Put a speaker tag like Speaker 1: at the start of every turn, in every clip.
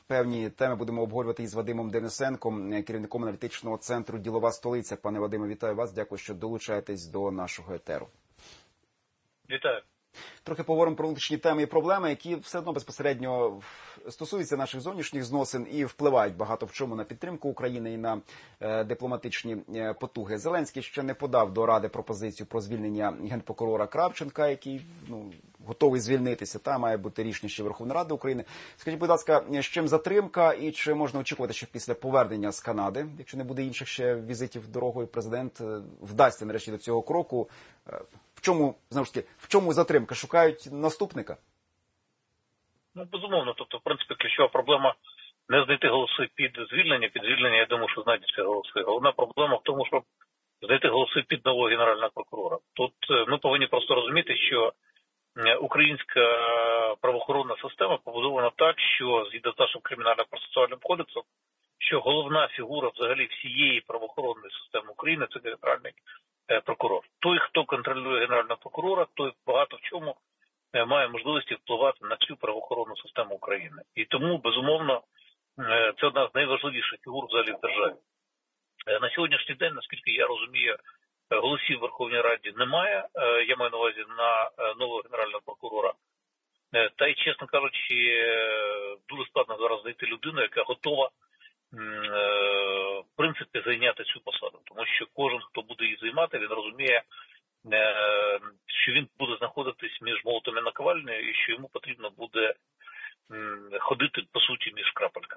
Speaker 1: певні теми будемо обговорювати із Вадимом Денисенком, керівником аналітичного центру «Ділова столиця». Пане Вадиме, вітаю вас. Дякую, що долучаєтесь до нашого етеру.
Speaker 2: Вітаю.
Speaker 1: Трохи поговоримо про внутрішні теми і проблеми, які все одно безпосередньо стосуються наших зовнішніх зносин і впливають багато в чому на підтримку України і на дипломатичні потуги. Зеленський ще не подав до Ради пропозицію про звільнення генпрокурора Кравченка, який готовий звільнитися. Та має бути рішення ще Верховної Ради України. Скажіть, будь ласка, з чим затримка і чи можна очікувати, що після повернення з Канади, якщо не буде інших ще візитів дорогою, президент вдасться нарешті до цього кроку? В чому затримка? Шукають наступника?
Speaker 2: Безумовно. Тобто, в принципі, ключова проблема не знайти голоси під звільнення. Під звільнення, я думаю, що знайдуться голоси. Головна проблема в тому, щоб знайти голоси під нового генерального прокурора. Тут ми повинні просто розуміти, що українська правоохоронна система побудована так, що згідно з нашим кримінально-процесуальним кодексом, що головна фігура взагалі всієї правоохоронної системи України – це генеральний прокурор. Той, хто контролює генерального прокурора, той багато в чому має можливості впливати на всю правоохоронну систему України. І тому, безумовно, це одна з найважливіших фігур взагалі в державі. На сьогоднішній день, наскільки я розумію, голосів в Верховній Раді немає. Я маю на увазі на нового генерального прокурора. Та й, чесно кажучи, дуже складно зараз знайти людину, яка готова в принципі зайняти цю посаду. Тому що кожен, хто буде її займати, він розуміє, що він буде знаходитись між молотом і наковальнею, і що йому потрібно буде ходити, по суті, між крапельками.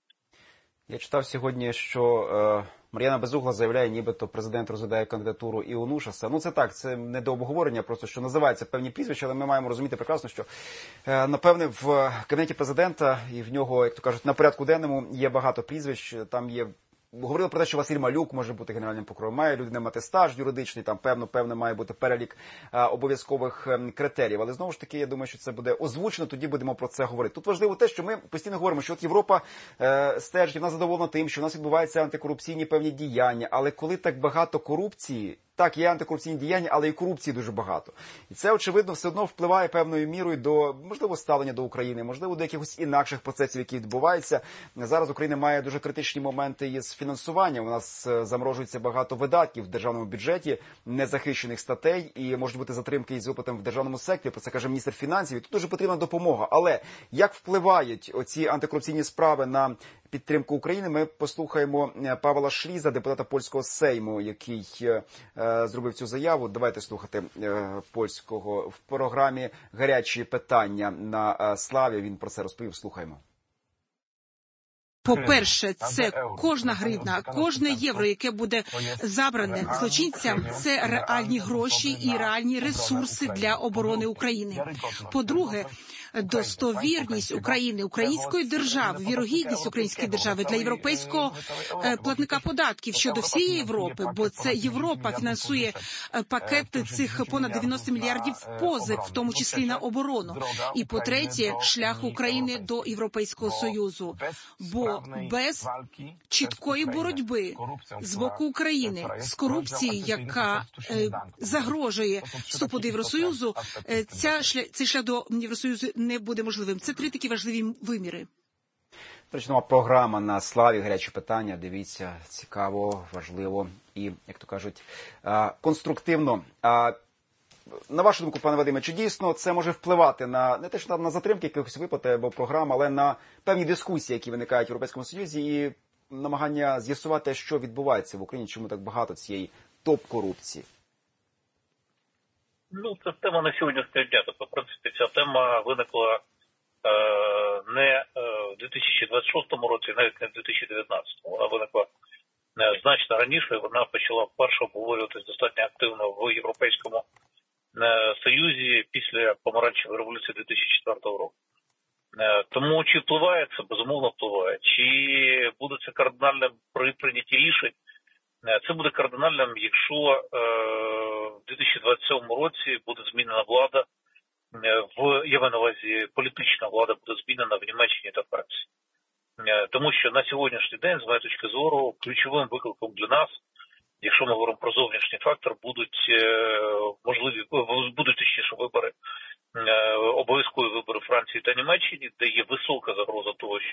Speaker 1: Я читав сьогодні, що Мар'яна Безугла заявляє, нібито президент розглядає кандидатуру Іонушаса. Це так, це не до обговорення, просто що називаються певні прізвища, але ми маємо розуміти прекрасно, що, напевне, в кабінеті президента і в нього, як то кажуть, на порядку денному є багато прізвищ, там є. Говорили про те, що Василь Малюк може бути генеральним прокурором, має людина мати стаж юридичний, там певно має бути перелік обов'язкових критеріїв. Але знову ж таки, я думаю, що це буде озвучено, тоді будемо про це говорити. Тут важливо те, що ми постійно говоримо, що от Європа стежить, вона задоволена тим, що у нас відбуваються антикорупційні певні діяння, але коли так багато корупції, так, є антикорупційні діяння, але і корупції дуже багато. І це, очевидно, все одно впливає певною мірою до, можливо, ставлення до України, можливо, до якихось інакших процесів, які відбуваються. Зараз Україна має дуже критичні моменти із фінансуванням. У нас заморожується багато видатків в державному бюджеті, незахищених статей, і можуть бути затримки із виплатами в державному секторі. Про це каже міністр фінансів. І тут дуже потрібна допомога. Але як впливають оці антикорупційні справи на підтримку України, ми послухаємо Павла Шліза, депутата польського Сейму, який зробив цю заяву. Давайте слухати польського в програмі «Гарячі питання» на Славі. Він про це розповів. Слухаємо.
Speaker 3: По-перше, це кожна гривна, кожне євро, яке буде забране злочинцям, це реальні гроші і реальні ресурси для оборони України. По-друге, достовірність України, української держави, вірогідність української держави для європейського платника податків щодо всієї Європи, бо це Європа фінансує пакет цих понад 90 мільярдів позик, в тому числі на оборону. І по-третє, шлях України до Європейського Союзу, бо без чіткої боротьби з боку України з корупцією, яка загрожує вступу до Євросоюзу, цей шлях до Євросоюзу не буде можливим. Це три такі важливі виміри.
Speaker 1: Точно, програма на Славі «Гарячі питання». Дивіться, цікаво, важливо і, як то кажуть, конструктивно. На вашу думку, пане Вадиме, чи дійсно це може впливати на не те, що на затримки якихось виплат або програм, але на певні дискусії, які виникають в Європейському Союзі, і намагання з'ясувати, що відбувається в Україні, чому так багато цієї топ-корупції?
Speaker 2: Це тема на сьогоднішнього дня. Тобто, в принципі, ця тема виникла не в 2026 році, навіть не в 2019. Вона виникла значно раніше, вона почала вперше обговорюватись достатньо активно в Європейському Союзі після помаранчевої революції 2004 року. Тому чи впливає це? Безумовно впливає. Чи буде це кардинальним при прийнятті рішень? Це буде кардинальним, якщо в 2027 році буде змінена влада, я маю на увазі політична влада буде змінена в Німеччині та Франції. Тому що на сьогоднішній день, з моєї точки зору, ключовим викликом для нас, якщо ми говоримо про зовнішній фактор, будуть точніше вибори, обов'язкові вибори Франції та Німеччини, де є висока загроза того, що